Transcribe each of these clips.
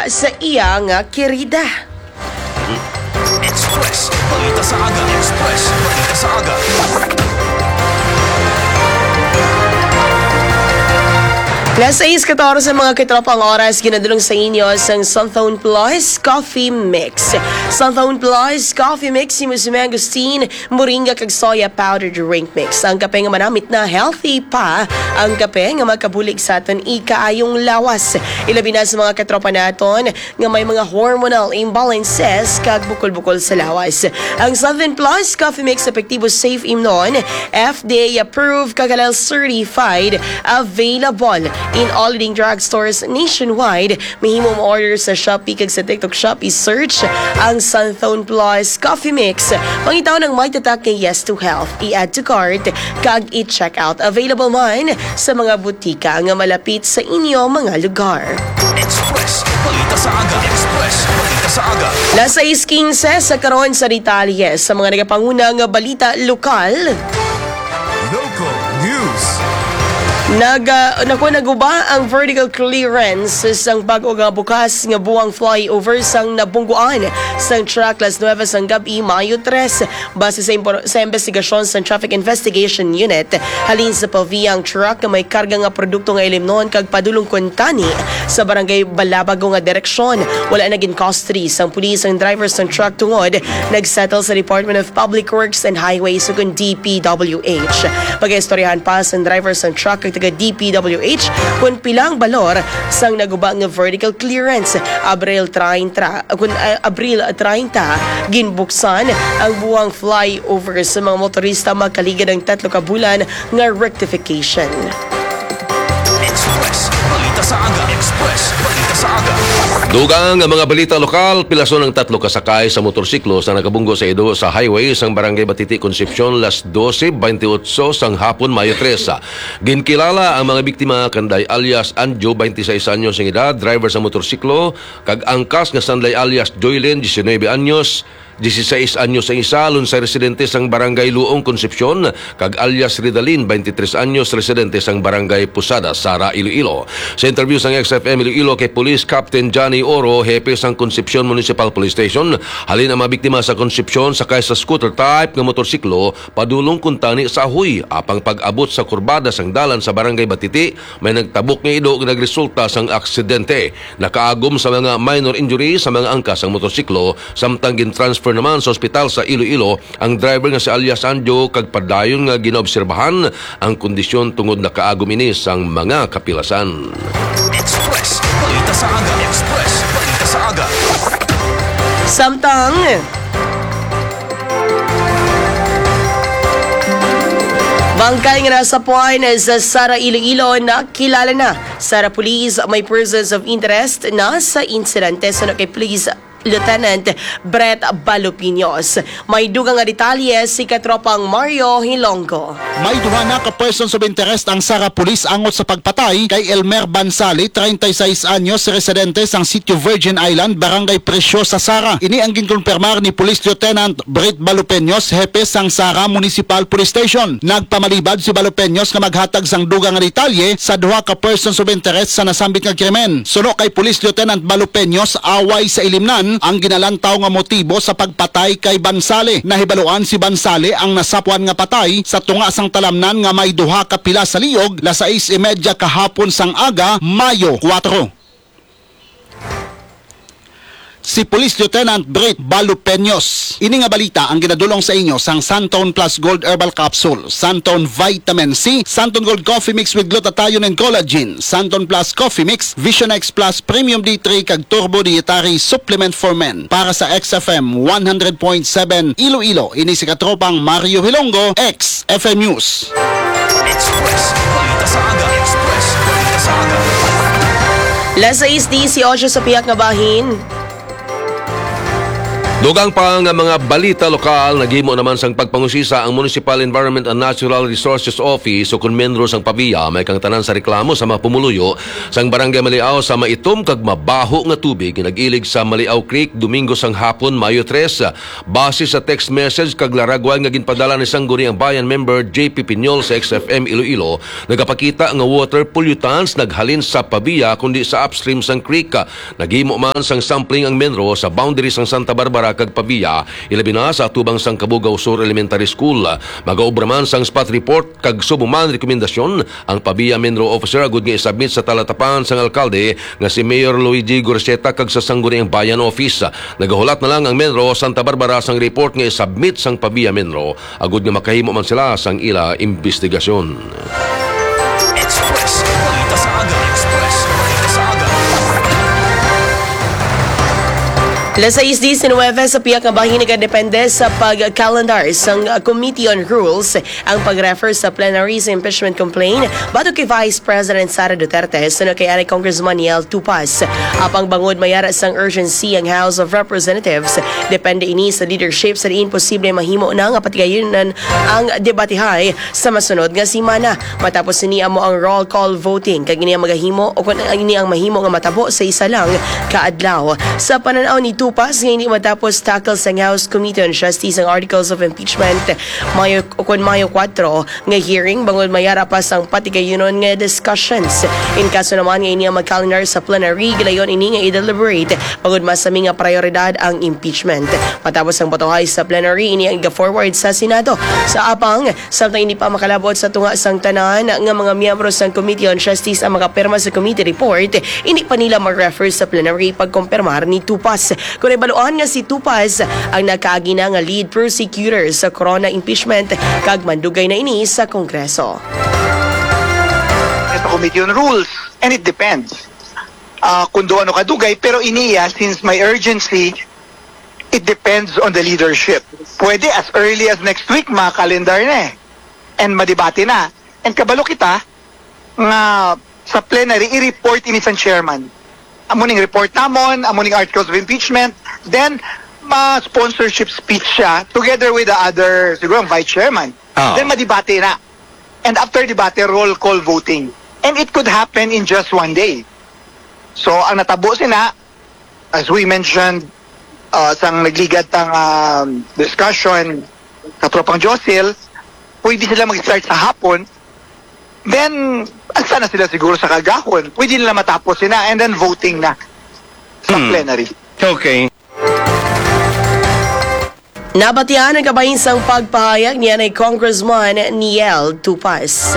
sa iya nga kirida. Express, balita sa aga. Express, balita sa aga. Nasa 6:14 sa mga kitropang oras, ginadulong sa inyo ang Sunthone Plus Coffee Mix. Sunthone Plus Coffee Mix, si Agustin, moringa kag soya powder drink mix. Ang kape nga manamit na healthy pa, ang kape nga magkabulig sa aton ikaayong lawas. Ilabi na sa mga katropa naton nga may mga hormonal imbalances kag bukol-bukol sa lawas. Ang Sunthone Plus Coffee Mix, epektibo, safe imnon, FDA approved, kagalal certified, available in all leading drugstores nationwide. Mahimong order sa Shopee kag sa TikTok Shop, i-search ang Sunthone Plus Coffee Mix. Pangitaw ng may tatak kay Yes to Health, i-add to cart kag i-check out. Available man sa mga butika nga malapit sa inyo mga lugar. Express, balita sa aga. Express, balita sa aga. Nasa 6:15 sa karon sa detalye sa mga nagapanguna nga balita lokal. Local news. Naguba ang vertical clearance sang bag-o nga bukas nga buwang flyover sang nabungguan sang truck Las Nuevas sang gabi Mayo 3. Base sa investigasyon sa Traffic Investigation Unit, halin sa paviyang truck nga may karga nga produkto nga ilimnon kag padulong kuntani sa barangay Balabago nga direksyon. Wala naging custody sang pulis ang driver sang truck tungod nagsettle sa Department of Public Works and Highways ug DPWH. Pag-istoryahan pa sang driver sang truck kag taga DPWH kung pilang balor sang naguba nga vertical clearance. Abril 30 ginbuksan ang buwang flyover sa mga motorista magkaligid ng 3 ka bulan nga rectification. Express, balita sa aga. Express, balita sa aga. Dugang ang mga balita lokal, pilason ng 3 kasakay sa motorsiklo sa nakabunggo sa Edo sa highway sang Barangay Batiti, Concepcion, Las 12:28 sang hapon, Mayo 3. Ginkilala ang mga biktima kanday alias Anjo, 26 anyos ang edad, driver sa motorsiklo, kag angkas nga sanday alias Joylyn, 19 anyos, 16 anyos ang isa, lunsay residente sang Barangay Luong, Concepcion, kag alias Ridalin, 23 anyos, residente sang Barangay Pusada, Sara, Iloilo. Sa interview sang XFM Iloilo kay Police Captain Johnny Oro, hepe sang Concepcion Municipal Police Station, halin ang mga biktima sa Concepcion sakay sa scooter type nga motorsiklo padulong kuntani sa Ahoy. Apang pag-abot sa kurbada sang dalan sa Barangay Batiti, may nagtabok nga ido nga nagresulta sang aksidente. Nakaagom sa mga minor injury sa mga angkas sang motorsiklo, samtang gintransfer naman sa ospital sa Iloilo ang driver nga si alias Anjo, kag padayon nga ginaobserbahan ang kondisyon tungod nakaagom ini sang mga kapilasan. Express, balita sa aga. Express, balita sa aga. Samtang bangkay nga nasa puan sa Sara, Iloilo, na kilala na Sara Police may persons of interest na sa insidente. Sunod kay Police Lieutenant Brett Balupinos. May dugang nga detalye si katropang Mario Hilonggo. May duha na ka persons of interest ang Sara Police angot sa pagpatay kay Elmer Bansali, 36 anyos, residente sang Sitio Virgin Island, Barangay Preciosa, Sara. Ini ang ginkonfirmar ni Police Lieutenant Brett Balupinos, hepe sang Sara Municipal Police Station. Nagpamalibad si Balupinos nga maghatag sang dugang nga detalye sa duha ka persons of interest sa nasambit nga krimen. Suno kay Police Lieutenant Balupinos, away sa ilimnan ang ginalantaw nga motibo sa pagpatay kay Bansali. Nahibaluan si Bansali ang nasapuan nga patay sa tunga sang talamnan nga may duha ka pila sa liog, 6:30 kahapon sang aga, Mayo 4. Si Police Lieutenant Brett Balupinos. Ini nga balita ang ginadulong sa inyo sang Sunthone Plus Gold Herbal Capsule, Sunthone Vitamin C, Sunthone Gold Coffee Mix with Glutathione and Collagen, Sunthone Plus Coffee Mix, Vision X Plus Premium D3 kag Turbo Dietary Supplement for Men. Para sa XFM 100.7 Iloilo, ini si katropang Mario Hilonggo, XFM News. Express, balita sa aga. Express, balita sa aga. Las 6:18 sa piyak nga bahin. Dugang pa nga mga balita lokal, naghimo naman sang pagpangusisa ang Municipal Environment and Natural Resources Office o kunmenro sang Pabia may kang tanan sa reklamo sa mga pumuluyo sang barangay Maliaw sa maitom kag mabaho nga tubig nag-ilig sa Maliaw Creek Domingo sang hapon Mayo 3. Base sa text message kag laragway nga ginpadala ni Sangguniang Bayan member JP Piñol sa XFM Iloilo, nagapakita nga water pollutants naghalin sa Pabia kundi sa upstream sang creek. Naghimo man sang sampling ang menro sa boundary sang Santa Barbara kag Pabia, ilabi na sa tubang sang Kabugaw Sur Elementary School. Magaobra man sang spot report kag subuman rekomendasyon ang Pabia Menro Officer agud nga isubmit sa talatapan sang alkalde nga si Mayor Luigi Gorseta kag sa Sangguniang Bayan Office. Nagahulat na lang ang Menro Santa Barbara sang report nga isubmit sang Pabia Menro agud nga makahimo man sila sang ila investigasyon. Express. Balita sa aga. Express. Balita sa aga. Las 6:19 sa piyak nga bahin nakadepende sa pag-calendar sang Committee on Rules ang pag-refer sa plenary sa impeachment complaint batok kay Vice President Sara Duterte sunod kay Ari Congressman Yel Tupas. Apang bangod mayara sang urgency ang House of Representatives depende ini sa leadership sa diin posible mahimo na nga patigayunan ang debatehay sa masunod nga semana. Matapos ini amo ang roll call voting kag ini ang magahimo o kun ini ang mahimo nga matabo sa isa lang kaadlaw. Sa pananaw ni Tupas nga hindi matapos tackle sa House Committee on Justice ang Articles of Impeachment Mayo 4 nga hearing bangod mayara pa sang patigayunon nga discussions. In kaso naman nga ini ang mag-calendar sa plenary gilayon ini nga i-deliberate bangod masami nga prioridad ang impeachment. Matapos ang botohay sa plenary ini ang ga-forward sa Senado. Sa apang samtang hindi pa makalabot sa tunga sang tanan nga mga miyembro sang Committee on Justice ang makapirma sa committee report, hindi pa nila mag-refer sa plenary pagkumpirmar ni Tupas. Kung ibaluan nga si Tupas ang nakaagi na nga lead prosecutor sa corona impeachment kag mandugay na ini sa Kongreso. Ito Committee on Rules and it depends kung doon ano kadugay, pero iniya since may urgency it depends on the leadership. Pwede as early as next week makakalendar na and madibate na and kabalo kita nga sa plenary i-report ini sa chairman amuning report namon, amuning articles of impeachment, then ma-sponsorship speech siya together with the other, siguro ang vice chairman. Then madibate na. And after debate, roll call voting. And it could happen in just one day. So, ang natabo sina, as we mentioned, sang nagligat ng discussion sa Tropang Josil, pwede sila mag-start sa hapon, then asa na sila siguro sa kagahon. Pwede nila matapos sila and then voting na sa plenary. Okay. Nabatian ang kabahin sang pagpahayag niya ni Congressman Niel Tupas.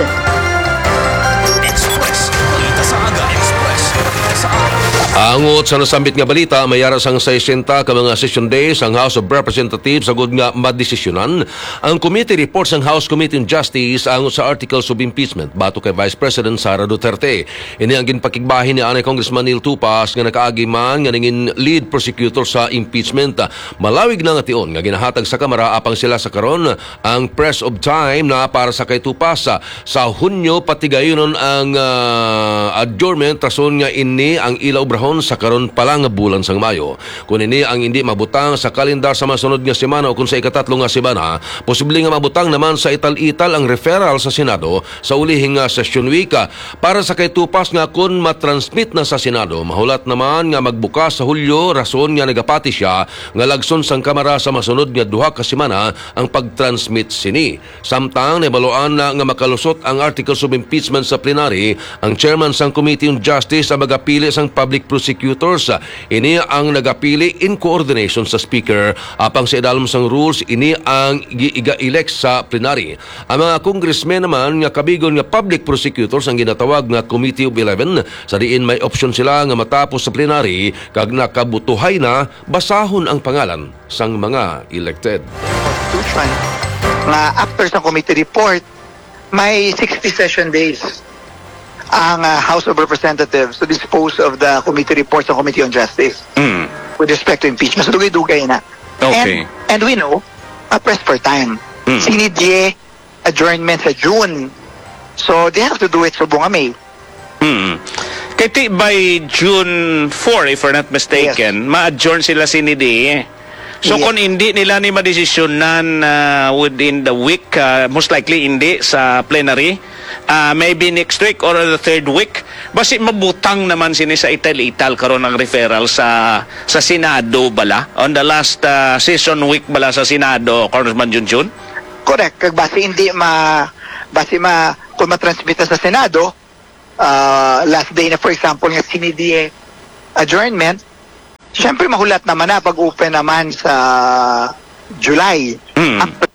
Express. Balita sa aga. Express. Balita sa aga. Angot sa nasambit nga balita, mayara sang 60 ka mga session days ang House of Representatives agud nga madesisyonan ang committee report sang House Committee on Justice angot sa articles of impeachment bato kay Vice President Sara Duterte. Ini ang ginpakigbahin ni Anay Congressman Neil Tupas nga nakaagi man nga ningin lead prosecutor sa impeachment. Malawig na nga tion nga ginahatag sa Kamara apang sila sa karon ang press of time na para sa kay Tupas sa Hunyo patigayunon ang adjournment rason nga ini ang ilaw brahon sa karon pa lang nga bulan sang Mayo. Kung ini ang hindi mabutang sa kalendar sa masunod nga semana o kung sa ikatatlo nga semana, posible nga mabutang naman sa ital-ital ang referral sa Senado sa ulihing nga session week. Para sa kay Tupas nga kung matransmit na sa Senado, mahulat naman nga magbukas sa Hulyo rason nga nagapati siya nga lagson sang Kamara sa masunod nga duha ka semana ang pagtransmit sini. Samtang nabaluan na nga makalusot ang articles of impeachment sa plenary, ang chairman sang Committee on Justice ang magapili sang public prosecutors. Ini ang nagapili in coordination sa Speaker. Apang sa idalom sang rules, ini ang giiga-elect sa plenary. Ang mga congressmen naman nga kabigon nga public prosecutors ang ginatawag nga Committee of 11. Sa diin may option sila nga matapos sa plenary kag nakabutuhay na basahon ang pangalan sang mga elected. Constitution na after sa committee report, may 60 session days ang House of Representatives to dispose of the committee reports ng Committee on Justice with respect to impeachment. So, dugay-dugay na. Okay. And we know, press for time. Sinidye adjournment sa June. So, they have to do it sa bunga May. Kaya by June 4, if we're not mistaken, ma-adjourn sila sinidi. So kung hindi nila ni madesisyonan within the week, most likely hindi sa plenary, maybe next week or the third week, basi mabutang naman sini sa ital-ital karon ng referral sa Senado bala on the last session week bala sa Senado, Congressman Junjun. Correct. Kag base kung matransmita sa Senado, last day na for example nga sinidi adjournment, syempre mahulat naman na pag-open naman sa July. Ang